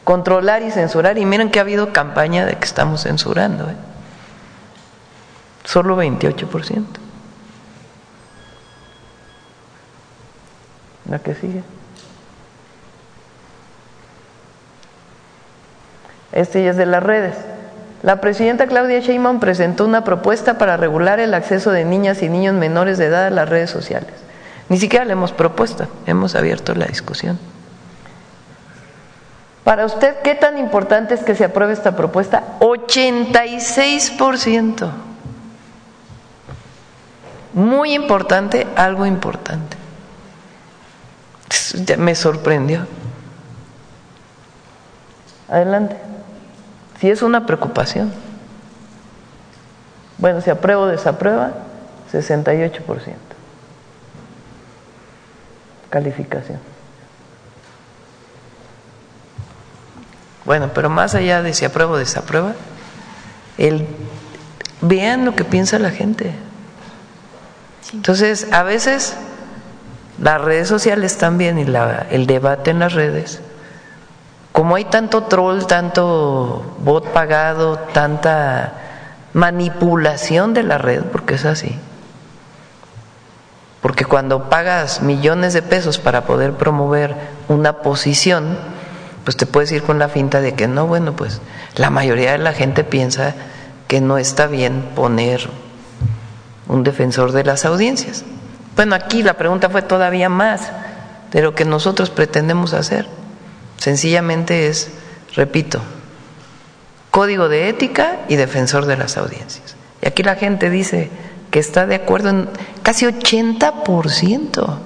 controlar y censurar, y miren que ha habido campaña de que estamos censurando, solo 28%. La que sigue. Este ya es de las redes. La presidenta Claudia Sheinbaum presentó una propuesta para regular el acceso de niñas y niños menores de edad a las redes sociales. Ni siquiera le hemos propuesto, hemos abierto la discusión. Para usted, ¿qué tan importante es que se apruebe esta propuesta? 86%. Muy importante, algo importante. Me sorprendió. Adelante. Si es una preocupación. Bueno, si aprueba o desaprueba, 68%. Calificación. Bueno, pero más allá de si aprueba o desaprueba, vean lo que piensa la gente. Entonces, a veces las redes sociales también y el debate en las redes, como hay tanto troll, tanto bot pagado, tanta manipulación de la red, porque es así, porque cuando pagas millones de pesos para poder promover una posición, pues te puedes ir con la finta de que no, bueno, pues la mayoría de la gente piensa que no está bien poner un defensor de las audiencias. Bueno, aquí la pregunta fue todavía más de lo que nosotros pretendemos hacer. Sencillamente es, repito, código de ética y defensor de las audiencias. Y aquí la gente dice que está de acuerdo en casi 80%.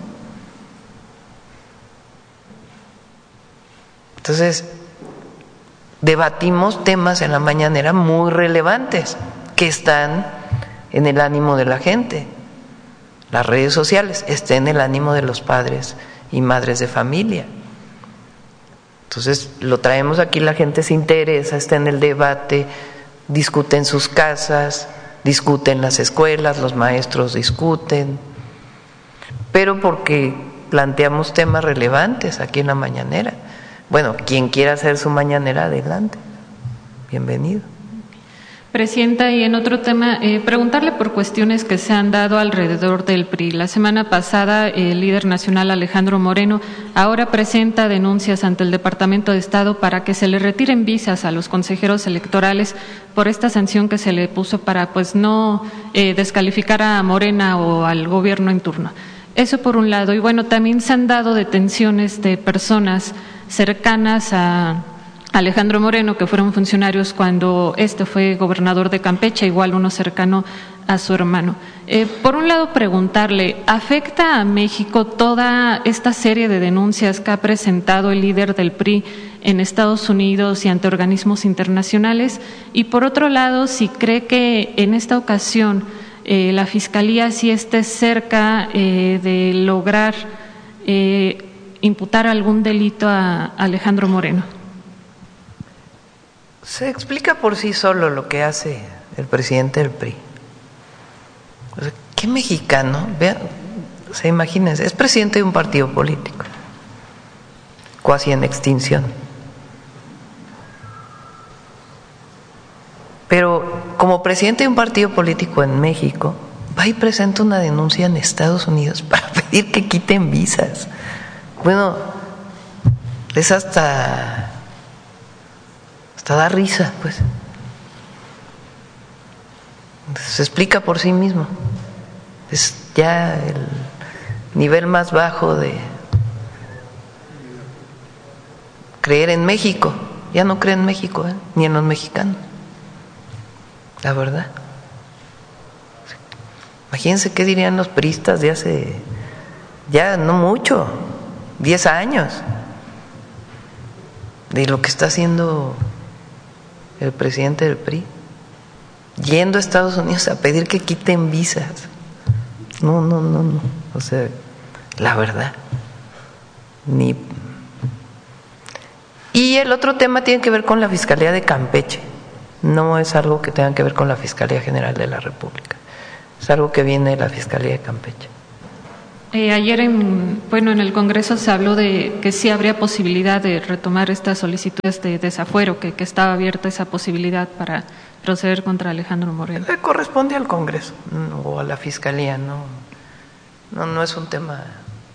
Entonces, debatimos temas en la mañanera muy relevantes que están en el ánimo de la gente. Las redes sociales están en el ánimo de los padres y madres de familia. Entonces lo traemos aquí, la gente se interesa, está en el debate, discute en sus casas, discute en las escuelas, los maestros discuten, pero porque planteamos temas relevantes aquí en la mañanera. Bueno, quien quiera hacer su mañanera, adelante, bienvenido. Presidenta, y en otro tema, preguntarle por cuestiones que se han dado alrededor del PRI. La semana pasada, el líder nacional Alejandro Moreno ahora presenta denuncias ante el Departamento de Estado para que se le retiren visas a los consejeros electorales por esta sanción que se le puso para pues no descalificar a Morena o al gobierno en turno. Eso por un lado. Y bueno, también se han dado detenciones de personas cercanas a Alejandro Moreno, que fueron funcionarios cuando fue gobernador de Campeche, igual uno cercano a su hermano. Por un lado, preguntarle, ¿afecta a México toda esta serie de denuncias que ha presentado el líder del PRI en Estados Unidos y ante organismos internacionales? Y por otro lado, si cree que en esta ocasión la Fiscalía sí esté cerca de lograr imputar algún delito a Alejandro Moreno. Se explica por sí solo lo que hace el presidente del PRI. O sea, ¿qué mexicano? Vean, o sea, imagínense, es presidente de un partido político, cuasi en extinción. Pero como presidente de un partido político en México, va y presenta una denuncia en Estados Unidos para pedir que quiten visas. Bueno, es hasta da risa, pues. Se explica por sí mismo. Es ya el nivel más bajo de creer en México. Ya no cree en México, ni en los mexicanos. La verdad. Imagínense qué dirían los priistas de hace, ya no mucho, 10 años, de lo que está haciendo el presidente del PRI, yendo a Estados Unidos a pedir que quiten visas. No. O sea, la verdad. Y el otro tema tiene que ver con la Fiscalía de Campeche. No es algo que tenga que ver con la Fiscalía General de la República. Es algo que viene de la Fiscalía de Campeche. Ayer en el Congreso se habló de que sí habría posibilidad de retomar estas solicitudes de desafuero, que estaba abierta esa posibilidad para proceder contra Alejandro Moreno. Le corresponde al Congreso o a la Fiscalía, no es un tema,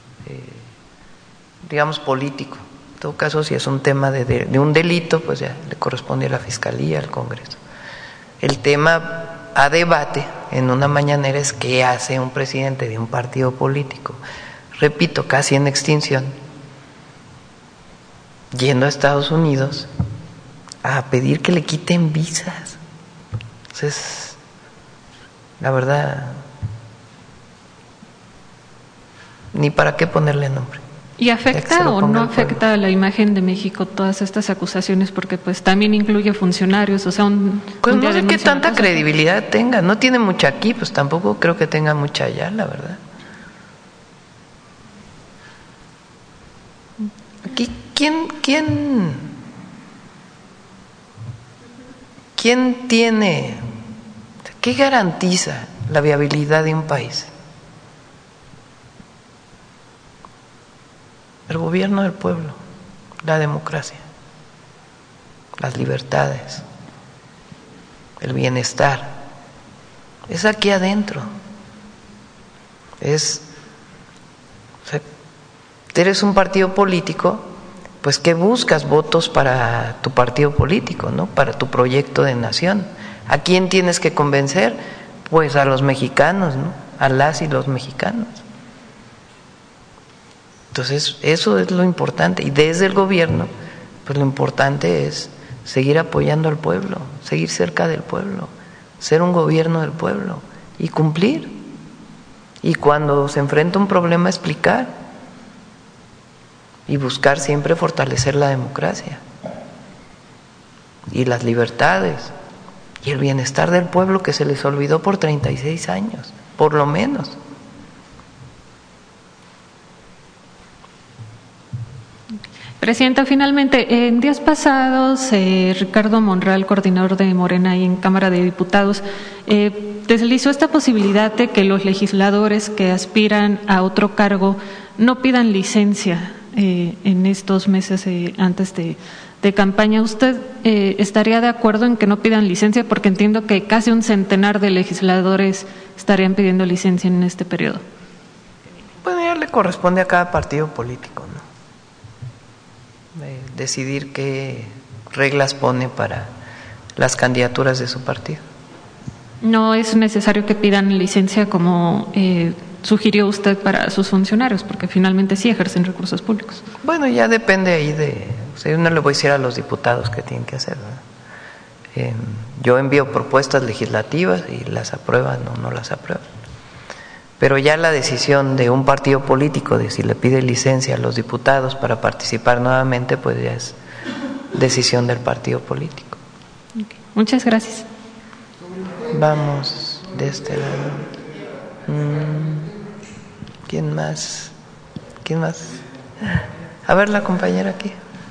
digamos, político. En todo caso, si es un tema de un delito, pues ya le corresponde a la Fiscalía, al Congreso. El tema a debate en una mañanera es qué hace un presidente de un partido político, repito, casi en extinción, yendo a Estados Unidos a pedir que le quiten visas. Entonces, la verdad, ni para qué ponerle nombre. ¿Y afecta o no afecta a la imagen de México todas estas acusaciones? Porque pues también incluye funcionarios, o sea, pues no sé qué tanta credibilidad tenga. No tiene mucha aquí, pues tampoco creo que tenga mucha allá, la verdad. Aquí, ¿quién tiene, qué garantiza la viabilidad de un país? El gobierno del pueblo, la democracia, las libertades, el bienestar. Es aquí adentro. Eres un partido político, pues ¿qué buscas? Votos para tu partido político, ¿no? Para tu proyecto de nación. ¿A quién tienes que convencer? Pues a los mexicanos, ¿no? A las y los mexicanos. Entonces, eso es lo importante. Y desde el gobierno, pues lo importante es seguir apoyando al pueblo, seguir cerca del pueblo, ser un gobierno del pueblo y cumplir. Y cuando se enfrenta un problema, explicar y buscar siempre fortalecer la democracia y las libertades y el bienestar del pueblo que se les olvidó por 36 años, por lo menos. Presidenta, finalmente, en días pasados, Ricardo Monreal, coordinador de Morena y en Cámara de Diputados, deslizó esta posibilidad de que los legisladores que aspiran a otro cargo no pidan licencia en estos meses antes de campaña. ¿Usted estaría de acuerdo en que no pidan licencia? Porque entiendo que casi un centenar de legisladores estarían pidiendo licencia en este periodo. Bueno, ya le corresponde a cada partido político, ¿no? Decidir qué reglas pone para las candidaturas de su partido. No es necesario que pidan licencia como sugirió usted para sus funcionarios, porque finalmente sí ejercen recursos públicos. Bueno, ya depende ahí yo no le voy a decir a los diputados qué tienen que hacer, ¿verdad? Yo envío propuestas legislativas y las aprueban o no las aprueban. Pero ya la decisión de un partido político de si le pide licencia a los diputados para participar nuevamente, pues ya es decisión del partido político. Okay. Muchas gracias. Vamos de este lado. ¿Quién más? A ver, la compañera aquí.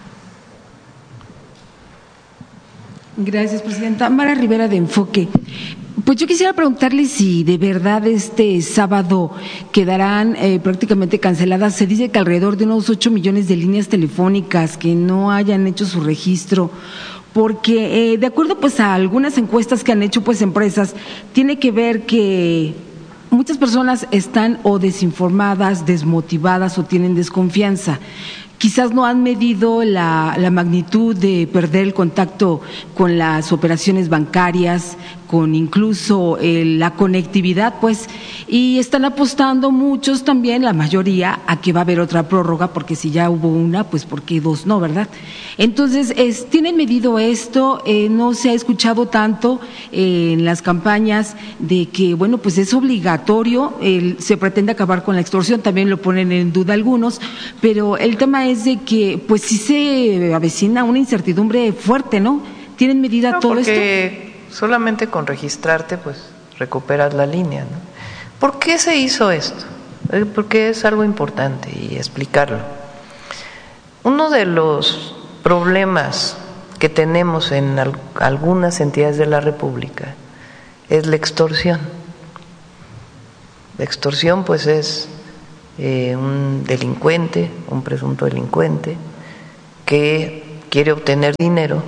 Gracias, presidenta. Mara Rivera, de Enfoque. Pues yo quisiera preguntarle si de verdad este sábado quedarán prácticamente canceladas. Se dice que alrededor de unos 8 millones de líneas telefónicas que no hayan hecho su registro, porque de acuerdo pues a algunas encuestas que han hecho pues empresas, tiene que ver que muchas personas están o desinformadas, desmotivadas o tienen desconfianza. Quizás no han medido la magnitud de perder el contacto con las operaciones bancarias, con incluso la conectividad, pues, y están apostando muchos también, la mayoría, a que va a haber otra prórroga, porque si ya hubo una, pues, ¿por qué dos no, verdad? Entonces, ¿tienen medido esto? No se ha escuchado tanto en las campañas de que, bueno, pues es obligatorio, se pretende acabar con la extorsión, también lo ponen en duda algunos, pero el tema es de que, pues, sí se avecina una incertidumbre fuerte, ¿no? ¿Tienen medida todo esto? Solamente con registrarte, pues, recuperas la línea, ¿no? ¿Por qué se hizo esto? Porque es algo importante y explicarlo. Uno de los problemas que tenemos en algunas entidades de la República es la extorsión. La extorsión, pues, es un delincuente, un presunto delincuente, que quiere obtener dinero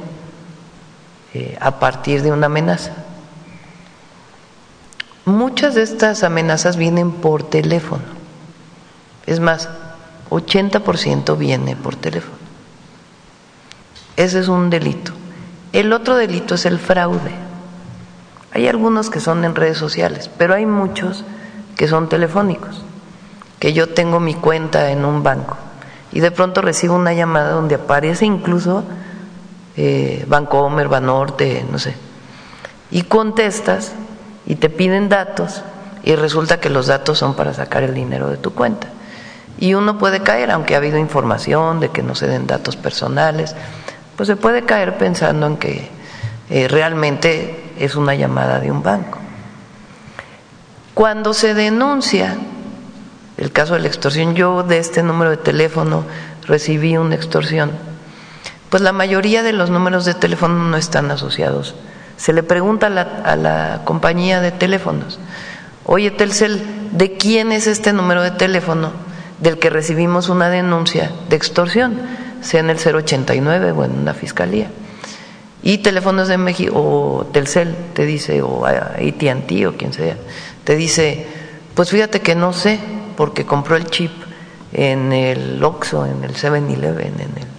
a partir de una amenaza. Muchas de estas amenazas vienen por teléfono. Es más, 80% viene por teléfono. Ese es un delito. El otro delito es el fraude. Hay algunos que son en redes sociales, pero hay muchos que son telefónicos. Que yo tengo mi cuenta en un banco y de pronto recibo una llamada donde aparece incluso Bancomer, Banorte, no sé, y contestas y te piden datos y resulta que los datos son para sacar el dinero de tu cuenta. Y uno puede caer, aunque ha habido información de que no se den datos personales, pues se puede caer pensando en que realmente es una llamada de un banco. Cuando se denuncia el caso de la extorsión, yo de este número de teléfono recibí una extorsión, pues la mayoría de los números de teléfono no están asociados. Se le pregunta a la compañía de teléfonos: oye, Telcel, ¿de quién es este número de teléfono del que recibimos una denuncia de extorsión? Sea en el 089 o en una fiscalía. Y Teléfonos de México o Telcel te dice, o AT&T o quien sea, te dice: pues fíjate que no sé, porque compró el chip en el Oxxo, en el 7-Eleven,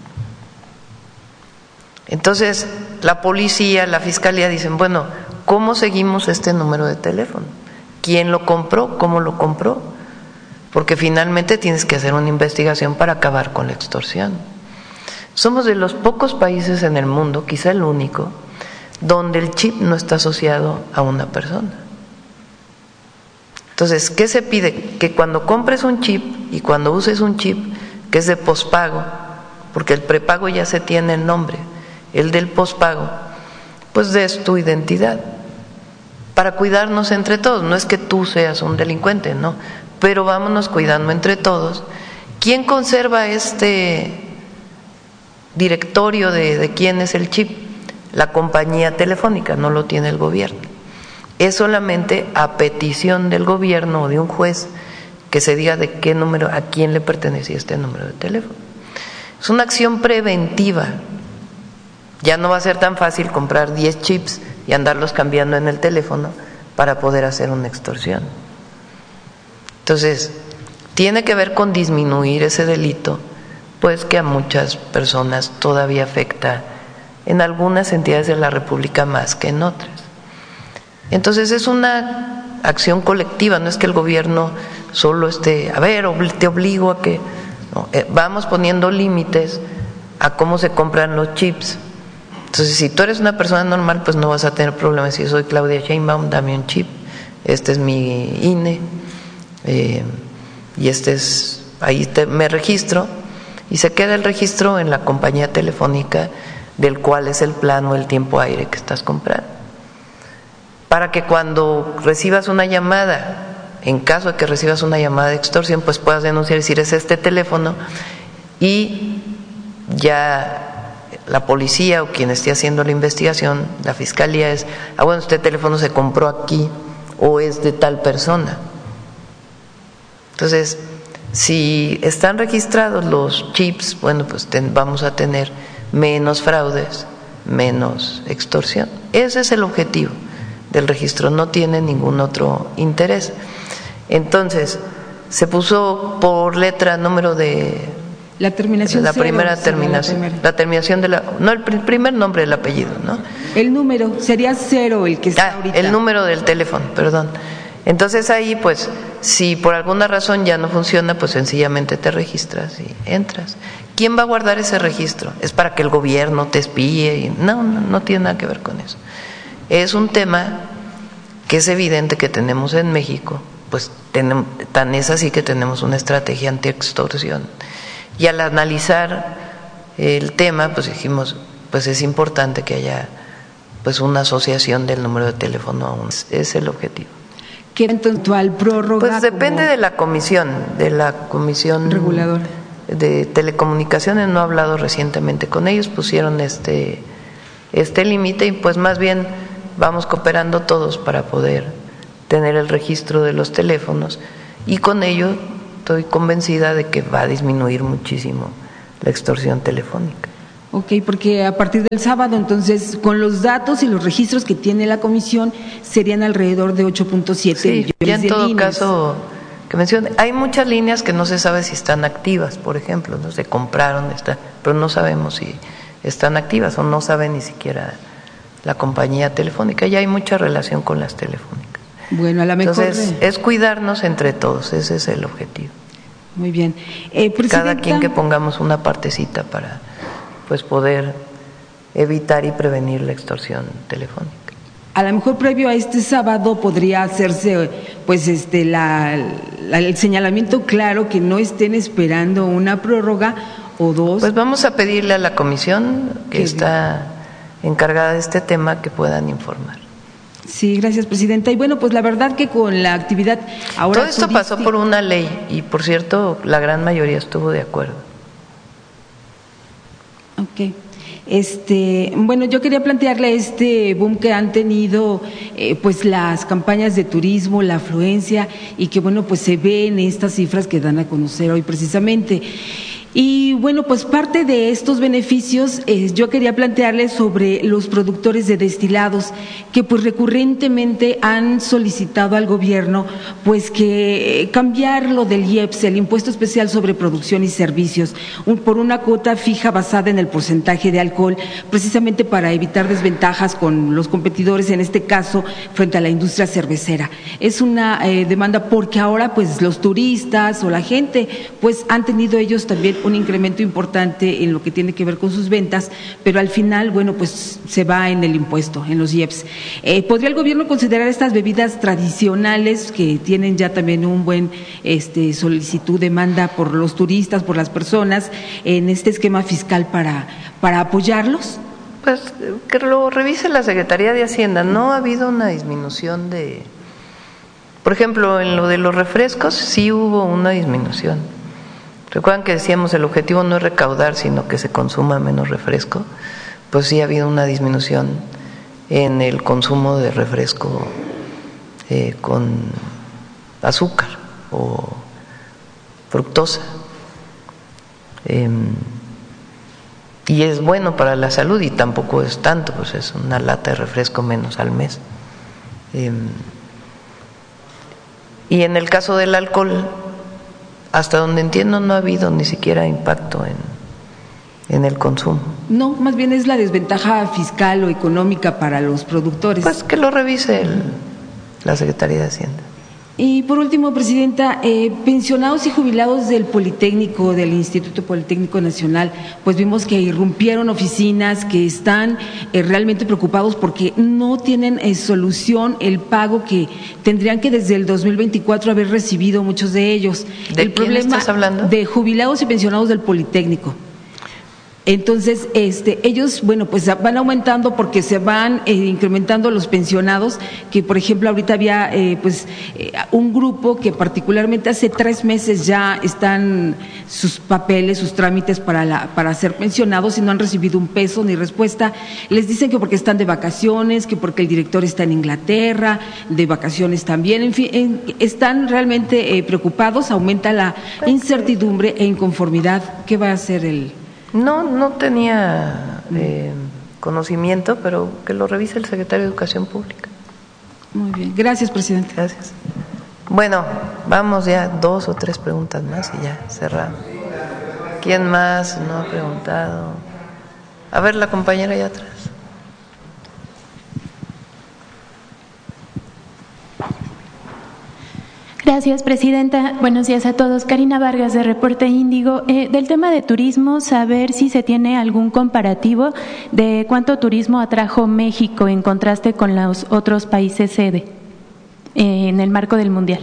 Entonces, la policía, la fiscalía dicen: bueno, ¿cómo seguimos este número de teléfono? ¿Quién lo compró? ¿Cómo lo compró? Porque finalmente tienes que hacer una investigación para acabar con la extorsión. Somos de los pocos países en el mundo, quizá el único, donde el chip no está asociado a una persona. Entonces, ¿qué se pide? Que cuando compres un chip y cuando uses un chip que es de pospago, porque el prepago ya se tiene el nombre, el del pospago, pues des tu identidad para cuidarnos entre todos. No es que tú seas un delincuente, no, pero vámonos cuidando entre todos. ¿Quién conserva este directorio de quién es el chip? La compañía telefónica, no lo tiene el gobierno. Es solamente a petición del gobierno o de un juez que se diga de qué número, a quién le pertenecía este número de teléfono. Es una acción preventiva. Ya no va a ser tan fácil comprar 10 chips y andarlos cambiando en el teléfono para poder hacer una extorsión. Entonces, tiene que ver con disminuir ese delito, pues que a muchas personas todavía afecta en algunas entidades de la República más que en otras. Entonces es una acción colectiva, no es que el gobierno solo esté, a ver, te obligo a que… No, vamos poniendo límites a cómo se compran los chips. Entonces, si tú eres una persona normal, pues no vas a tener problemas. Si yo soy Claudia Sheinbaum, dame un chip, este es mi INE, y este es, ahí me registro, y se queda el registro en la compañía telefónica del cual es el plan o el tiempo aire que estás comprando. Para que cuando recibas una llamada, en caso de que recibas una llamada de extorsión, pues puedas denunciar y decir: es este teléfono, y ya la policía o quien esté haciendo la investigación, la fiscalía, es: ah, bueno, este teléfono se compró aquí o es de tal persona. Entonces, si están registrados los chips, bueno, pues vamos a tener menos fraudes, menos extorsión. Ese es el objetivo del registro, no tiene ningún otro interés. Entonces, se puso por letra número de… La terminación la cero, primera terminación, la terminación de la… no, el primer nombre del apellido, ¿no? El número, sería 0 el que está ahorita. El número del teléfono, perdón. Entonces ahí, pues, si por alguna razón ya no funciona, pues sencillamente te registras y entras. ¿Quién va a guardar ese registro? ¿Es para que el gobierno te espíe? No tiene nada que ver con eso. Es un tema que es evidente que tenemos en México, pues tan es así que tenemos una estrategia anti-extorsión. Y al analizar el tema, pues dijimos, pues es importante que haya pues una asociación del número de teléfono, es el objetivo. ¿Qué eventual prórroga? Pues depende de la comisión reguladora de telecomunicaciones. No he hablado recientemente con ellos, pusieron este límite y pues más bien vamos cooperando todos para poder tener el registro de los teléfonos y con ello estoy convencida de que va a disminuir muchísimo la extorsión telefónica. Ok, porque a partir del sábado, entonces, con los datos y los registros que tiene la comisión, serían alrededor de 8.7 millones ya en de todo líneas. caso, que mencione, hay muchas líneas que no se sabe si están activas, por ejemplo, no se compraron, pero no sabemos si están activas o no sabe ni siquiera la compañía telefónica. Ya hay mucha relación con las telefónicas. Bueno, a la mejor. Entonces, es cuidarnos entre todos, ese es el objetivo. Muy bien. Cada quien que pongamos una partecita para pues poder evitar y prevenir la extorsión telefónica. A lo mejor previo a este sábado podría hacerse pues el señalamiento claro que no estén esperando una prórroga o dos. Pues vamos a pedirle a la comisión que está encargada de este tema que puedan informar. Sí, gracias, presidenta. Y bueno, pues la verdad que con la actividad ahora todo esto pasó por una ley y, por cierto, la gran mayoría estuvo de acuerdo. Ok. Bueno, yo quería plantearle este boom que han tenido pues las campañas de turismo, la afluencia, y que bueno, pues se ve en estas cifras que dan a conocer hoy precisamente. Y bueno, pues parte de estos beneficios yo quería plantearles sobre los productores de destilados que pues recurrentemente han solicitado al gobierno pues que cambiar lo del IEPS, el Impuesto Especial sobre Producción y Servicios, por una cuota fija basada en el porcentaje de alcohol, precisamente para evitar desventajas con los competidores, en este caso frente a la industria cervecera. Es una demanda porque ahora pues los turistas o la gente pues han tenido ellos también un incremento importante en lo que tiene que ver con sus ventas, pero al final, bueno, pues se va en el impuesto, en los IEPS. ¿Podría el gobierno considerar estas bebidas tradicionales que tienen ya también un buen solicitud, demanda por los turistas, por las personas, en este esquema fiscal para apoyarlos? Pues que lo revise la Secretaría de Hacienda. No ha habido una disminución de… Por ejemplo, en lo de los refrescos sí hubo una disminución. Recuerdan que decíamos el objetivo no es recaudar, sino que se consuma menos refresco. Pues sí ha habido una disminución en el consumo de refresco con azúcar o fructosa. Y es bueno para la salud y tampoco es tanto, pues es una lata de refresco menos al mes. Y en el caso del alcohol, hasta donde entiendo no ha habido ni siquiera impacto en el consumo. No, más bien es la desventaja fiscal o económica para los productores. Pues que lo revise la Secretaría de Hacienda. Y por último, presidenta, pensionados y jubilados del Politécnico, del Instituto Politécnico Nacional, pues vimos que irrumpieron oficinas, que están realmente preocupados porque no tienen solución el pago que tendrían que desde el 2024 haber recibido muchos de ellos. ¿De quién estás hablando? De jubilados y pensionados del Politécnico. Entonces, ellos, bueno, pues van aumentando porque se van incrementando los pensionados, que por ejemplo ahorita había un grupo que particularmente hace 3 meses ya están sus papeles, sus trámites para ser pensionados y no han recibido un peso ni respuesta. Les dicen que porque están de vacaciones, que porque el director está en Inglaterra, de vacaciones también, en fin, están realmente preocupados, aumenta la incertidumbre e inconformidad. ¿Qué va a hacer el...? No tenía conocimiento, pero que lo revise el secretario de Educación Pública. Muy bien, gracias, presidente. Gracias. Bueno, vamos ya 2 o 3 preguntas más y ya cerramos. ¿Quién más no ha preguntado? A ver, la compañera allá atrás. Gracias, presidenta. Buenos días a todos. Karina Vargas, de Reporte Índigo. Del tema de turismo, saber si se tiene algún comparativo de cuánto turismo atrajo México en contraste con los otros países sede en el marco del Mundial.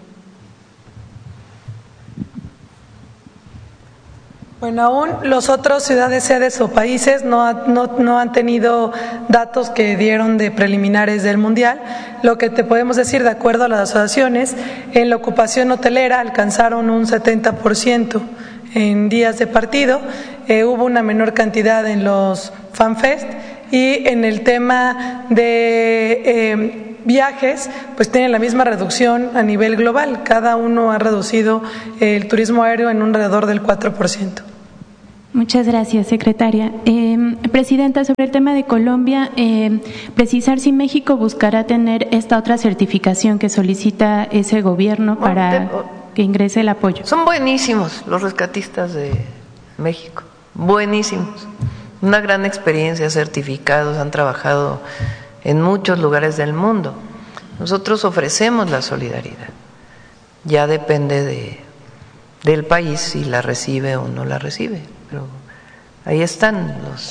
Bueno, aún los otros ciudades sedes o países no han tenido datos que dieron de preliminares del Mundial. Lo que te podemos decir, de acuerdo a las asociaciones, en la ocupación hotelera alcanzaron un 70% en días de partido, hubo una menor cantidad en los FanFest y en el tema de viajes, pues tienen la misma reducción a nivel global. Cada uno ha reducido el turismo aéreo en un alrededor del 4%. Muchas gracias, secretaria. Presidenta, sobre el tema de Colombia, precisar si México buscará tener esta otra certificación que solicita ese gobierno para que ingrese el apoyo. Son buenísimos los rescatistas de México, buenísimos. Una gran experiencia, certificados, han trabajado en muchos lugares del mundo. Nosotros ofrecemos la solidaridad. Ya depende del país si la recibe o no la recibe. Pero ahí están,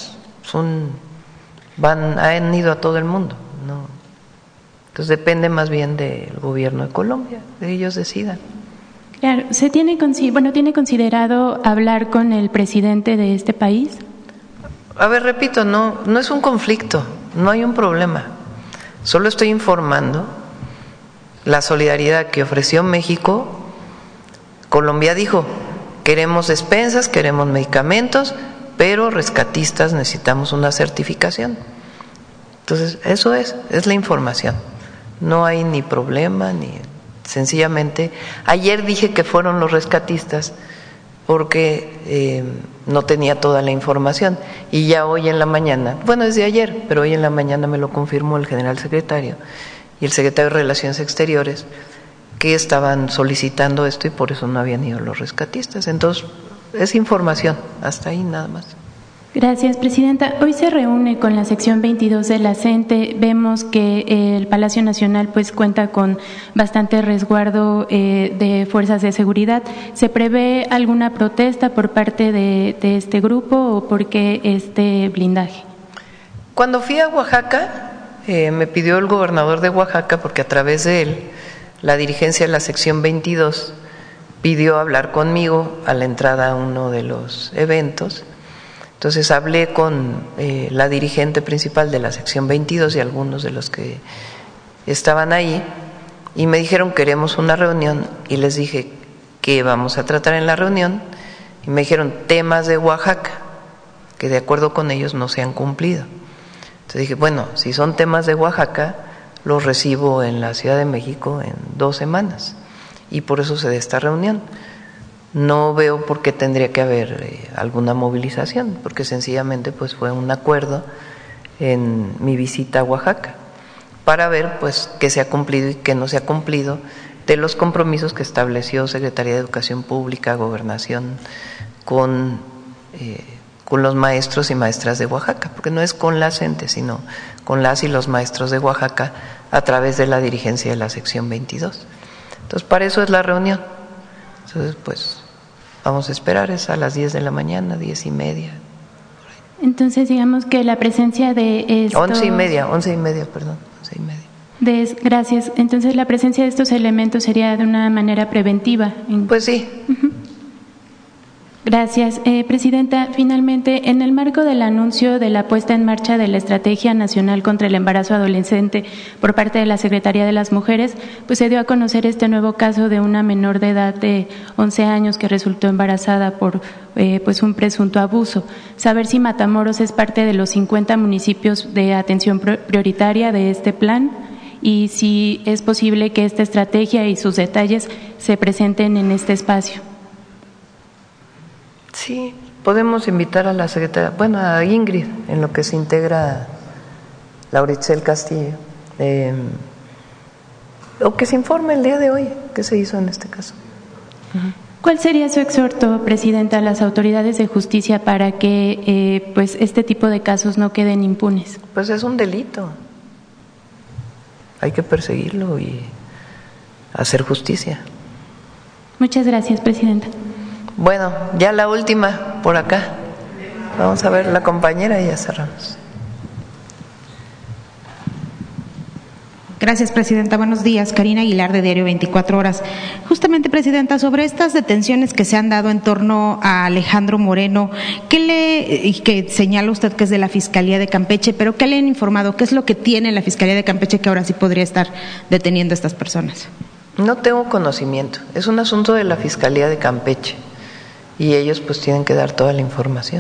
han ido a todo el mundo, ¿no? Entonces depende más bien del gobierno de Colombia, de ellos decidan. Claro, ¿tiene considerado hablar con el presidente de este país? A ver, repito, no es un conflicto, no hay un problema. Solo estoy informando la solidaridad que ofreció México. Colombia dijo: queremos despensas, queremos medicamentos, pero rescatistas necesitamos una certificación. Entonces, eso es la información. No hay ni problema, ni sencillamente. Ayer dije que fueron los rescatistas porque no tenía toda la información. Y ya hoy en la mañana, bueno, desde ayer, pero hoy en la mañana me lo confirmó el general secretario y el secretario de Relaciones Exteriores, que estaban solicitando esto y por eso no habían ido los rescatistas. Entonces, es información, hasta ahí nada más. Gracias, presidenta. Hoy se reúne con la sección 22 de la CENTE. Vemos que el Palacio Nacional pues cuenta con bastante resguardo de fuerzas de seguridad. ¿Se prevé alguna protesta por parte de este grupo o por qué este blindaje? Cuando fui a Oaxaca, me pidió el gobernador de Oaxaca, porque a través de él la dirigencia de la sección 22 pidió hablar conmigo a la entrada a uno de los eventos. Entonces hablé con la dirigente principal de la sección 22 y algunos de los que estaban ahí y me dijeron: queremos una reunión, y les dije qué vamos a tratar en la reunión y me dijeron temas de Oaxaca que de acuerdo con ellos no se han cumplido. Entonces dije, bueno, si son temas de Oaxaca, los recibo en la Ciudad de México en 2 semanas y por eso se da esta reunión. No veo por qué tendría que haber alguna movilización, porque sencillamente pues fue un acuerdo en mi visita a Oaxaca para ver pues qué se ha cumplido y qué no se ha cumplido de los compromisos que estableció Secretaría de Educación Pública, Gobernación con los maestros y maestras de Oaxaca, porque no es con la CENTE, sino con las y los maestros de Oaxaca a través de la dirigencia de la sección 22. Entonces, para eso es la reunión. Entonces, pues, vamos a esperar, es a las 10 de la mañana, 10:30. Entonces, digamos que la presencia de estos… 11:30, perdón, 11:30. Gracias. Entonces, la presencia de estos elementos sería de una manera preventiva. Pues sí. Gracias. Presidenta, finalmente, en el marco del anuncio de la puesta en marcha de la Estrategia Nacional contra el Embarazo Adolescente por parte de la Secretaría de las Mujeres, pues se dio a conocer este nuevo caso de una menor de edad de 11 años que resultó embarazada por pues un presunto abuso. Saber si Matamoros es parte de los 50 municipios de atención prioritaria de este plan y si es posible que esta estrategia y sus detalles se presenten en este espacio. Sí, podemos invitar a la secretaria, bueno, a Ingrid, en lo que se integra Lauritzel Castillo, o que se informe el día de hoy qué se hizo en este caso. ¿Cuál sería su exhorto, presidenta, a las autoridades de justicia para que pues este tipo de casos no queden impunes? Pues es un delito, hay que perseguirlo y hacer justicia. Muchas gracias, presidenta. Bueno, ya la última por acá. Vamos a ver la compañera y ya cerramos. Gracias, presidenta. Buenos días. Karina Aguilar, de Diario 24 Horas. Justamente, presidenta, sobre estas detenciones que se han dado en torno a Alejandro Moreno, que señala usted que es de la Fiscalía de Campeche, pero ¿qué le han informado? ¿Qué es lo que tiene la Fiscalía de Campeche que ahora sí podría estar deteniendo a estas personas? No tengo conocimiento. Es un asunto de la Fiscalía de Campeche y ellos pues tienen que dar toda la información.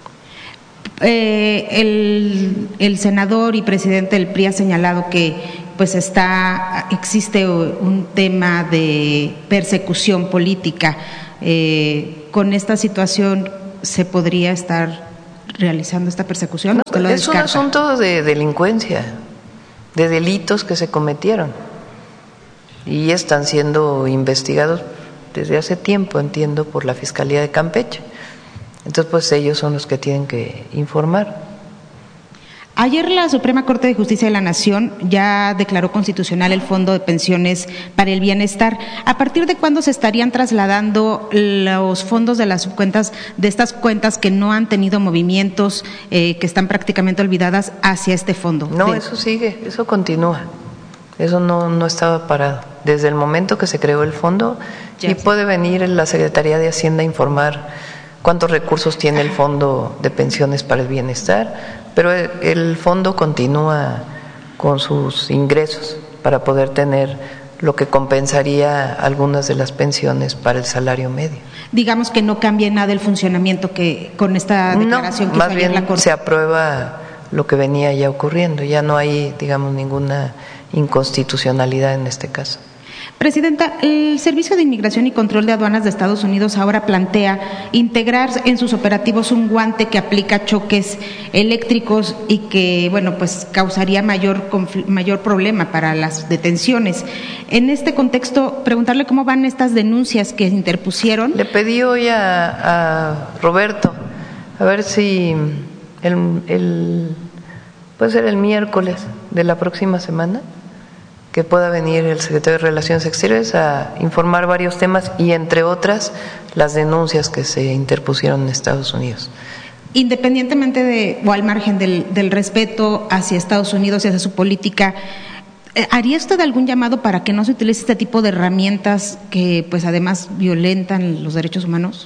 El senador y presidente del PRI ha señalado que pues existe un tema de persecución política. Con esta situación se podría estar realizando esta persecución. No, es un asunto de delincuencia, de delitos que se cometieron y están siendo investigados desde hace tiempo, entiendo, por la Fiscalía de Campeche. Entonces, pues ellos son los que tienen que informar. Ayer la Suprema Corte de Justicia de la Nación ya declaró constitucional el Fondo de Pensiones para el Bienestar. ¿A partir de cuándo se estarían trasladando los fondos de las subcuentas, de estas cuentas que no han tenido movimientos, que están prácticamente olvidadas, hacia este fondo? No, eso sigue, eso continúa. Eso no estaba parado. Desde el momento que se creó el fondo, y puede venir la Secretaría de Hacienda a informar cuántos recursos tiene el Fondo de Pensiones para el Bienestar, pero el fondo continúa con sus ingresos para poder tener lo que compensaría algunas de las pensiones para el salario medio. Digamos que no cambia nada el funcionamiento que con esta declaración que más bien la Corte. Se aprueba lo que venía ya ocurriendo, ya no hay, digamos, ninguna inconstitucionalidad en este caso. Presidenta, el Servicio de Inmigración y Control de Aduanas de Estados Unidos ahora plantea integrar en sus operativos un guante que aplica choques eléctricos y que, bueno, pues causaría mayor problema para las detenciones. En este contexto, preguntarle cómo van estas denuncias que interpusieron. Le pedí hoy a Roberto a ver si puede ser el miércoles de la próxima semana, que pueda venir el secretario de Relaciones Exteriores a informar varios temas y, entre otras, las denuncias que se interpusieron en Estados Unidos. Independientemente o al margen del respeto hacia Estados Unidos y hacia su política, ¿haría usted algún llamado para que no se utilice este tipo de herramientas que, pues, además violentan los derechos humanos?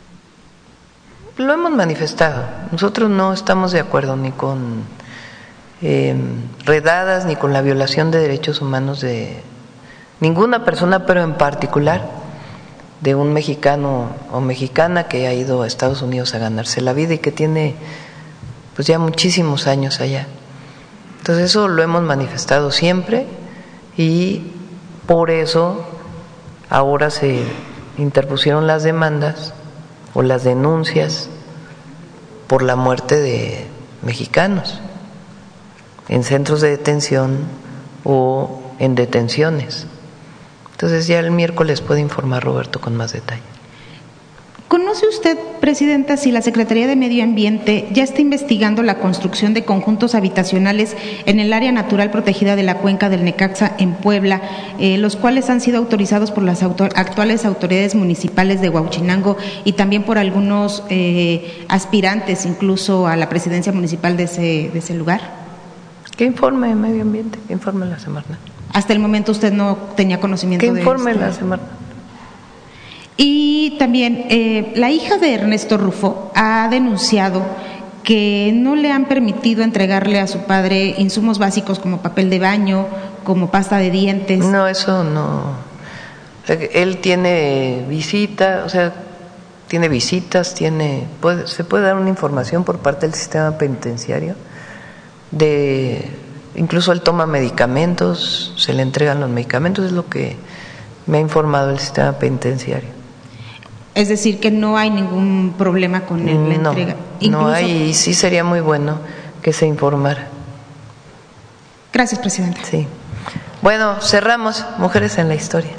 Lo hemos manifestado. Nosotros no estamos de acuerdo ni con redadas ni con la violación de derechos humanos de ninguna persona, pero en particular de un mexicano o mexicana que ha ido a Estados Unidos a ganarse la vida y que tiene pues ya muchísimos años allá. Entonces eso lo hemos manifestado siempre y por eso ahora se interpusieron las demandas o las denuncias por la muerte de mexicanos en centros de detención o en detenciones. Entonces ya el miércoles puede informar Roberto con más detalle. ¿Conoce usted, Presidenta, si la Secretaría de Medio Ambiente ya está investigando la construcción de conjuntos habitacionales en el área natural protegida de la cuenca del Necaxa en Puebla, los cuales han sido autorizados por las actuales autoridades municipales de Huauchinango y también por algunos aspirantes incluso a la presidencia municipal de ese lugar? ¿Qué informe de Medio Ambiente? ¿Qué informe la Semarnat? Hasta el momento usted no tenía conocimiento de esto. ¿Qué informe la Semarnat? Y también la hija de Ernesto Rufo ha denunciado que no le han permitido entregarle a su padre insumos básicos como papel de baño, como pasta de dientes. No, eso no. Él tiene visita, o sea, tiene visitas, se puede dar una información por parte del sistema penitenciario. Incluso él toma medicamentos, se le entregan los medicamentos, es lo que me ha informado el sistema penitenciario. Es decir, que no hay ningún problema con la entrega. No hay, y sí sería muy bueno que se informara. Gracias, Presidenta. Sí. Bueno, cerramos. Mujeres en la historia.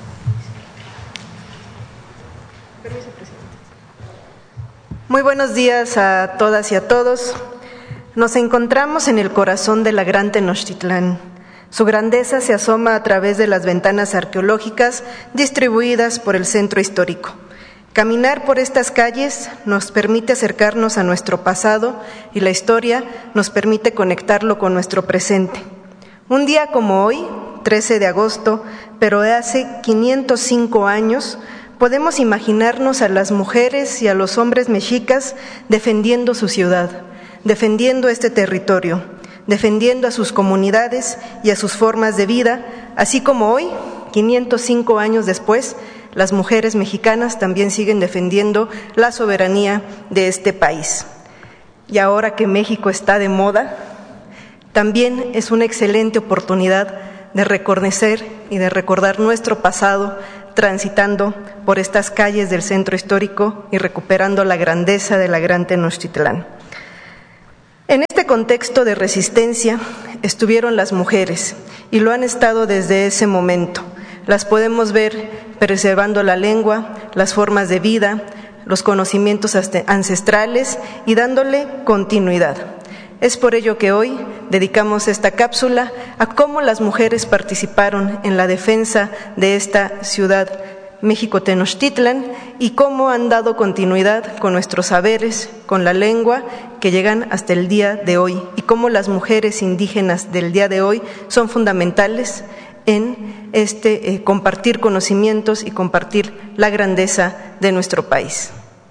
Muy buenos días a todas y a todos. Nos encontramos en el corazón de la Gran Tenochtitlán. Su grandeza se asoma a través de las ventanas arqueológicas distribuidas por el centro histórico. Caminar por estas calles nos permite acercarnos a nuestro pasado y la historia nos permite conectarlo con nuestro presente. Un día como hoy, 13 de agosto, pero de hace 505 años, podemos imaginarnos a las mujeres y a los hombres mexicas defendiendo su ciudad, defendiendo este territorio, defendiendo a sus comunidades y a sus formas de vida, así como hoy, 505 años después, las mujeres mexicanas también siguen defendiendo la soberanía de este país. Y ahora que México está de moda, también es una excelente oportunidad de reconocer y de recordar nuestro pasado, transitando por estas calles del centro histórico y recuperando la grandeza de la Gran Tenochtitlán. En este contexto de resistencia estuvieron las mujeres y lo han estado desde ese momento. Las podemos ver preservando la lengua, las formas de vida, los conocimientos ancestrales y dándole continuidad. Es por ello que hoy dedicamos esta cápsula a cómo las mujeres participaron en la defensa de esta ciudad México Tenochtitlan y cómo han dado continuidad con nuestros saberes, con la lengua que llegan hasta el día de hoy y cómo las mujeres indígenas del día de hoy son fundamentales en compartir conocimientos y compartir la grandeza de nuestro país.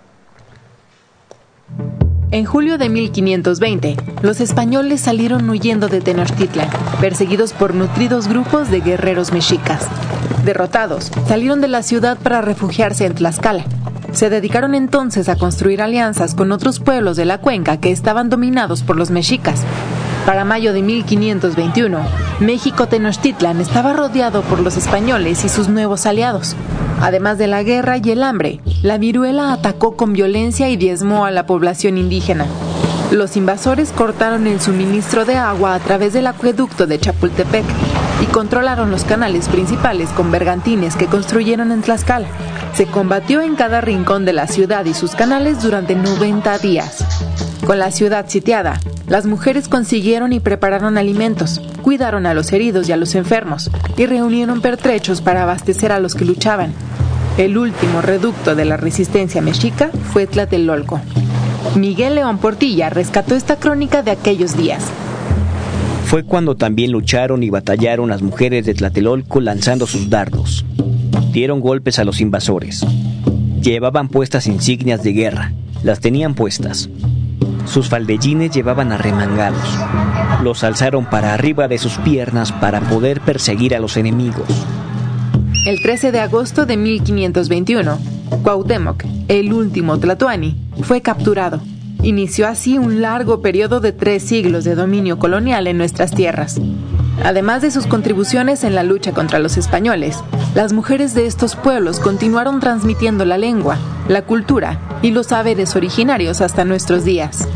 En julio de 1520, los españoles salieron huyendo de Tenochtitlan, perseguidos por nutridos grupos de guerreros mexicas. Derrotados, salieron de la ciudad para refugiarse en Tlaxcala. Se dedicaron entonces a construir alianzas con otros pueblos de la cuenca que estaban dominados por los mexicas. Para mayo de 1521, México Tenochtitlan estaba rodeado por los españoles y sus nuevos aliados. Además de la guerra y el hambre, la viruela atacó con violencia y diezmó a la población indígena. Los invasores cortaron el suministro de agua a través del acueducto de Chapultepec y controlaron los canales principales con bergantines que construyeron en Tlaxcala. Se combatió en cada rincón de la ciudad y sus canales durante 90 días. Con la ciudad sitiada, las mujeres consiguieron y prepararon alimentos, cuidaron a los heridos y a los enfermos y reunieron pertrechos para abastecer a los que luchaban. El último reducto de la resistencia mexica fue Tlatelolco. Miguel León Portilla rescató esta crónica de aquellos días. Fue cuando también lucharon y batallaron las mujeres de Tlatelolco lanzando sus dardos. Dieron golpes a los invasores. Llevaban puestas insignias de guerra, las tenían puestas. Sus faldellines llevaban arremangados. Los alzaron para arriba de sus piernas para poder perseguir a los enemigos. El 13 de agosto de 1521, Cuauhtémoc, el último tlatoani, fue capturado. Inició así un largo periodo de 3 siglos de dominio colonial en nuestras tierras. Además de sus contribuciones en la lucha contra los españoles, las mujeres de estos pueblos continuaron transmitiendo la lengua, la cultura y los saberes originarios hasta nuestros días.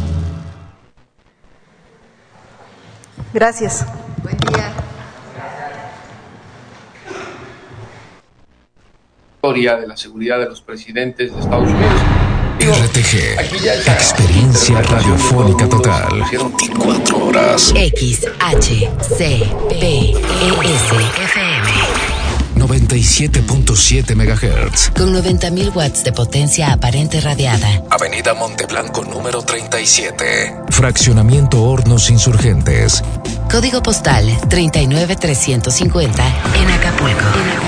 Gracias. Buen día. De la seguridad de los presidentes de Estados Unidos. RTG, experiencia radiofónica total. 24 horas. XHCPES-FM 97.7 MHz. Con 90.000 watts de potencia aparente radiada. Avenida Monteblanco número 37. Fraccionamiento Hornos Insurgentes. Código postal 39350 en Acapulco.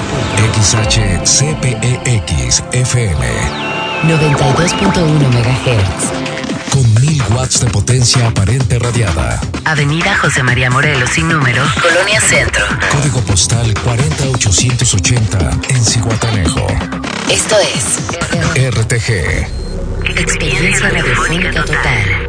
XHCPEX-FM 92.1 MHz. Con 1000 watts de potencia aparente radiada. Avenida José María Morelos sin número, Colonia Centro. Código postal 40880 en Zihuatanejo. Esto es RTG. Experiencia radiofónica total.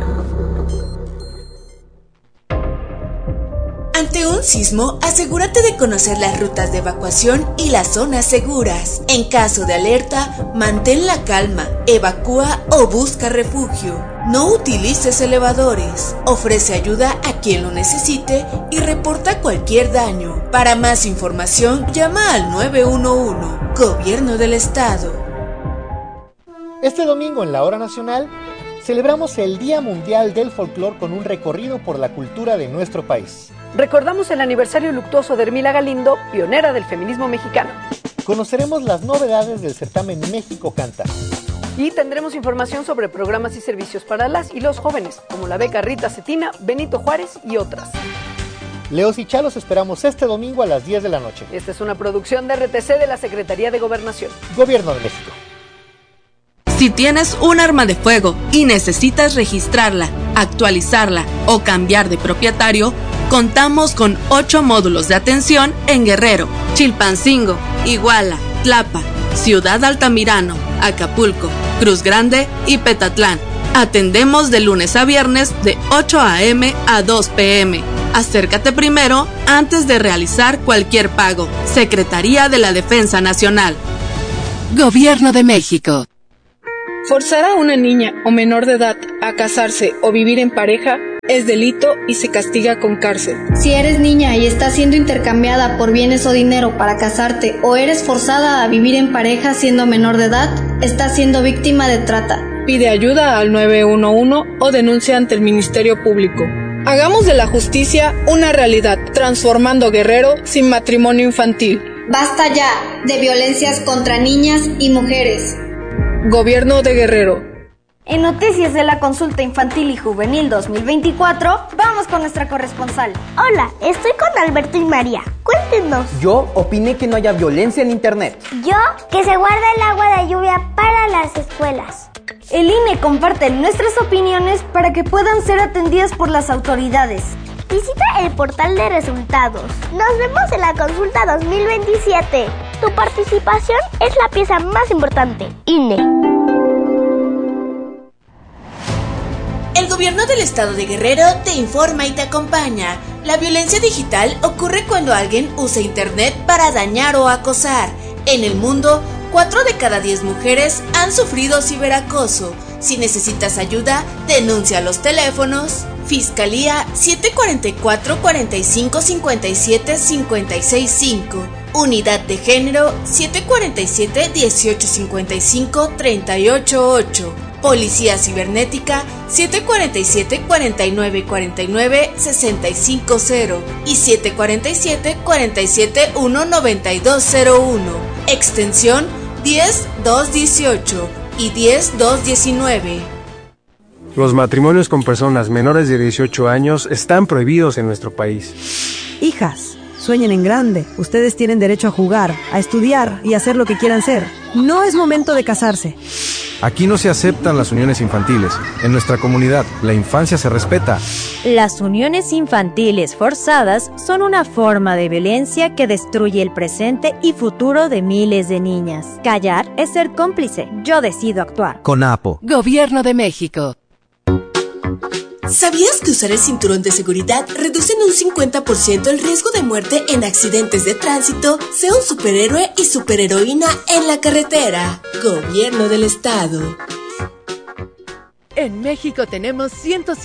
Ante un sismo, asegúrate de conocer las rutas de evacuación y las zonas seguras. En caso de alerta, mantén la calma, evacúa o busca refugio. No utilices elevadores. Ofrece ayuda a quien lo necesite y reporta cualquier daño. Para más información, llama al 911, Gobierno del Estado. Este domingo en la Hora Nacional, celebramos el Día Mundial del Folclor con un recorrido por la cultura de nuestro país. Recordamos el aniversario luctuoso de Hermila Galindo, pionera del feminismo mexicano. Conoceremos las novedades del certamen México Canta. Y tendremos información sobre programas y servicios para las y los jóvenes, como la beca Rita Cetina, Benito Juárez y otras. Leos y Chalos esperamos este domingo a las 10 de la noche. Esta es una producción de RTC de la Secretaría de Gobernación. Gobierno de México. Si tienes un arma de fuego y necesitas registrarla, actualizarla o cambiar de propietario, contamos con 8 módulos de atención en Guerrero, Chilpancingo, Iguala, Tlapa, Ciudad Altamirano, Acapulco, Cruz Grande y Petatlán. Atendemos de lunes a viernes de 8 a.m. a 2 p.m. Acércate primero antes de realizar cualquier pago. Secretaría de la Defensa Nacional. Gobierno de México. Forzar a una niña o menor de edad a casarse o vivir en pareja es delito y se castiga con cárcel. Si eres niña y estás siendo intercambiada por bienes o dinero para casarte o eres forzada a vivir en pareja siendo menor de edad, estás siendo víctima de trata. Pide ayuda al 911 o denuncia ante el Ministerio Público. Hagamos de la justicia una realidad, transformando Guerrero sin matrimonio infantil. Basta ya de violencias contra niñas y mujeres. Gobierno de Guerrero. En noticias de la consulta infantil y juvenil 2024, vamos con nuestra corresponsal. Hola, estoy con Alberto y María. Cuéntenos. Yo opiné que no haya violencia en internet. Yo, que se guarde el agua de lluvia para las escuelas. El INE comparte nuestras opiniones para que puedan ser atendidas por las autoridades. Visita el portal de resultados. Nos vemos en la consulta 2027. Tu participación es la pieza más importante. INE. El gobierno del estado de Guerrero te informa y te acompaña. La violencia digital ocurre cuando alguien usa internet para dañar o acosar. En el mundo, 4 de cada 10 mujeres han sufrido ciberacoso. Si necesitas ayuda, denuncia a los teléfonos Fiscalía 744 45 57 565, Unidad de Género 747 18 55 38 8, Policía Cibernética 747 49 49 65 0 y 747 47 1 9201, extensión 10218 y 10219. Los matrimonios con personas menores de 18 años están prohibidos en nuestro país. Hijas, sueñen en grande. Ustedes tienen derecho a jugar, a estudiar y a hacer lo que quieran ser. No es momento de casarse. Aquí no se aceptan las uniones infantiles. En nuestra comunidad, la infancia se respeta. Las uniones infantiles forzadas son una forma de violencia que destruye el presente y futuro de miles de niñas. Callar es ser cómplice. Yo decido actuar. CONAPO. Gobierno de México. ¿Sabías que usar el cinturón de seguridad reduce en un 50% el riesgo de muerte en accidentes de tránsito? Sea un superhéroe y superheroína en la carretera. Gobierno del Estado. En México tenemos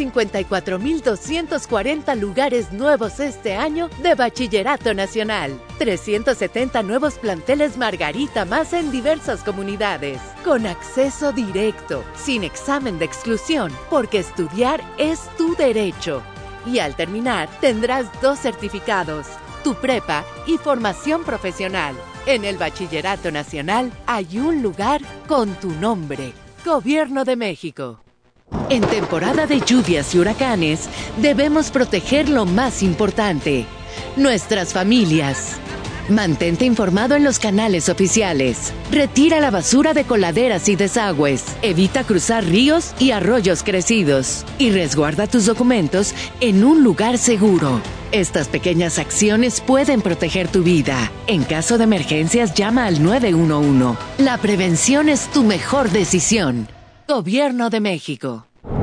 154,240 lugares nuevos este año de Bachillerato Nacional. 370 nuevos planteles Margarita Maza en diversas comunidades. Con acceso directo, sin examen de exclusión, porque estudiar es tu derecho. Y al terminar, tendrás 2 certificados, tu prepa y formación profesional. En el Bachillerato Nacional hay un lugar con tu nombre. Gobierno de México. En temporada de lluvias y huracanes, debemos proteger lo más importante, nuestras familias. Mantente informado en los canales oficiales. Retira la basura de coladeras y desagües. Evita cruzar ríos y arroyos crecidos. Y resguarda tus documentos en un lugar seguro. Estas pequeñas acciones pueden proteger tu vida. En caso de emergencias, llama al 911. La prevención es tu mejor decisión. Gobierno de México.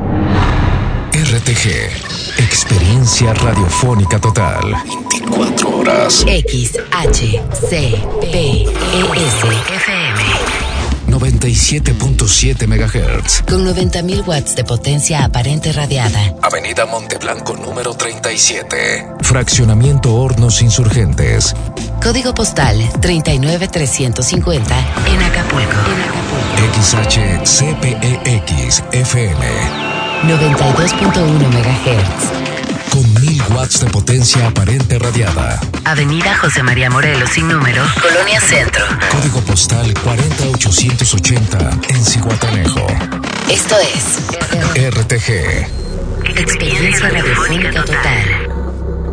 RTG, experiencia radiofónica total. 24 horas. XHCPES-FM 97.7 MHz. Con 90,000 watts de potencia aparente radiada. Avenida Monteblanco número 37. Fraccionamiento Hornos Insurgentes. Código postal 39350 en Acapulco. XHCPEX-FM 92.1 MHz. Con 1000 watts de potencia aparente radiada. Avenida José María Morelos sin número, Colonia Centro. Código postal 40880 en Zihuatanejo. Esto es RTG. Experiencia radiofónica total.